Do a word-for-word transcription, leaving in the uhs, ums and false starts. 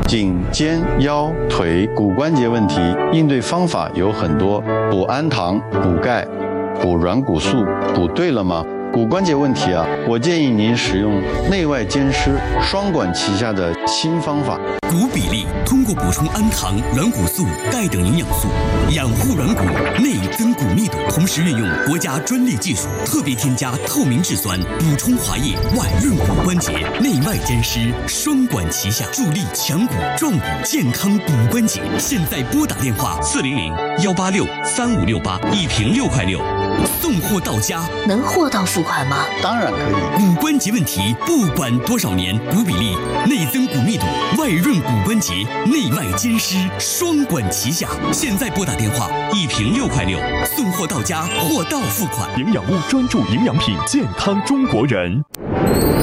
颈、肩、腰、腿骨关节问题，应对方法有很多，补氨糖、补钙、补软骨素，补对了吗？骨关节问题啊，我建议您使用内外兼施双管齐下的新方法。 骨比例通过补充氨糖、软骨素、钙等营养素，养护软骨，内增骨密度，同时运用国家专利技术，特别添加透明质酸，补充滑液，外润骨关节，内外兼施，双管齐下，助力强骨壮骨，健康骨关节。现在拨打电话四零零幺八六三五六八，一瓶六块六，送货到家。 能货到付款吗？ 当然可以。 骨关节问题不管多少年，骨比例、内增骨密度、外润骨关节，内外兼施，双管齐下。现在拨打电话，一瓶六块六，送货到家，货到付款。 营养屋专注营养品，健康中国人。